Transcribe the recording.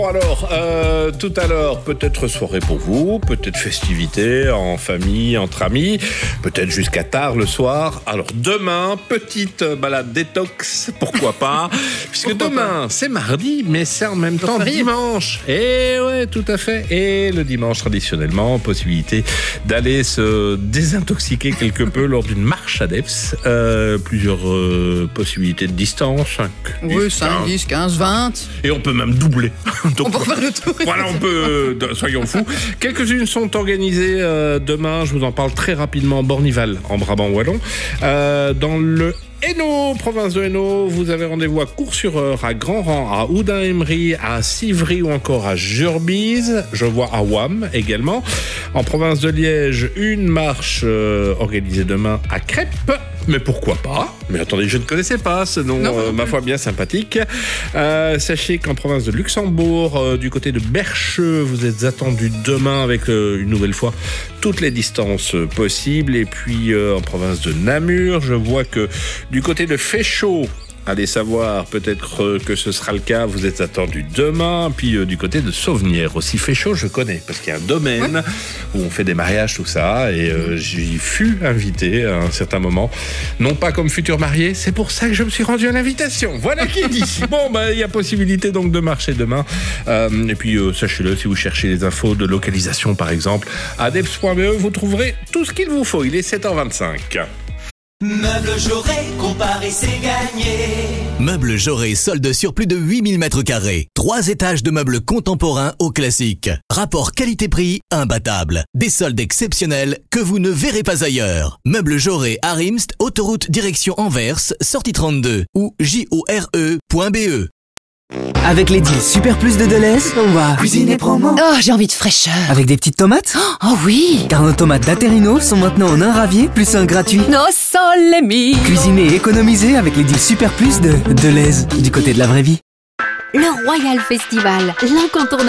Alors, tout à l'heure, peut-être soirée pour vous, peut-être festivité en famille, entre amis, peut-être jusqu'à tard le soir. Alors demain, petite balade détox, pourquoi pas, puisque demain c'est mardi, mais c'est en même temps dimanche. Et ouais, tout à fait. Et le dimanche, traditionnellement, possibilité d'aller se désintoxiquer quelque peu lors d'une marche à Deps. Plusieurs possibilités de distance. 5, oui, 5, 10, 15, 20. Et on peut même doubler. Donc, on peut faire le tour. Voilà, on peut, soyons fous. Quelques-unes sont organisées demain, je vous en parle très rapidement, Bornival, en Brabant wallon. Dans le Hainaut, province de Hainaut, vous avez rendez-vous à Cours-sur-Eure, à Grand-Rang, à Oudin-Emery, à Civry ou encore à Jurbise. Je vois à Wam également. En province de Liège, une marche organisée demain à Crêpes. Mais pourquoi pas? Mais attendez, je ne connaissais pas ce nom, ma foi bien sympathique. Sachez qu'en province de Luxembourg, du côté de Bercheux, vous êtes attendus demain avec une nouvelle fois toutes les distances possibles. Et puis en province de Namur, je vois que du côté de Féchaux, allez savoir, peut-être que ce sera le cas, vous êtes attendus demain. Puis du côté de Sauvenière aussi, Féchaux, je connais, parce qu'il y a un domaine où on fait des mariages, tout ça, et j'y fus invité à un certain moment, non pas comme futur marié, c'est pour ça que je me suis rendu à l'invitation. Voilà qui est dit. Bon, il y a possibilité donc de marcher demain. Et puis, sachez-le, si vous cherchez les infos de localisation, par exemple, à deps.be, vous trouverez tout ce qu'il vous faut. Il est 7h25. Meubles Jaurès, comparer c'est gagné. Meubles Jaurès, solde sur plus de 8000 mètres carrés. 3 étages de meubles contemporains au classique. Rapport qualité-prix imbattable. Des soldes exceptionnels que vous ne verrez pas ailleurs. Meubles Jaurès à Rimst, autoroute direction Anvers, sortie 32 ou jore.be. Avec les deals Super Plus de Deleuze, on va Cuisiner promo. Oh, j'ai envie de fraîcheur. avec des petites tomates. Oh oui. Car nos tomates d'Aterino sont maintenant en un ravier plus un gratuit. No sole mio. Cuisiner et économiser avec les deals Super Plus de Deleuze, du côté de la vraie vie. Le Royal Festival, l'incontournable